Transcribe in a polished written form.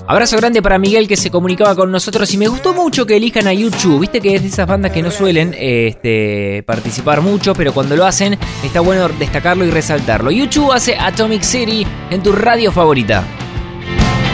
Abrazo grande para Miguel que se comunicaba con nosotros y me gustó mucho que elijan a U2. Viste que es de esas bandas que no suelen participar mucho, pero cuando lo hacen está bueno destacarlo y resaltarlo. U2 hace Atomic City en tu radio favorita.